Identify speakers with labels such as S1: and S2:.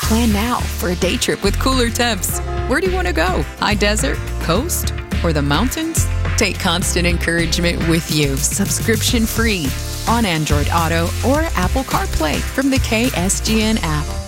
S1: Plan now for a day trip with cooler temps. Where do you want to go? High desert, coast, or the mountains? Take Constant Encouragement with you, subscription free, on Android Auto or Apple CarPlay from the KSGN app.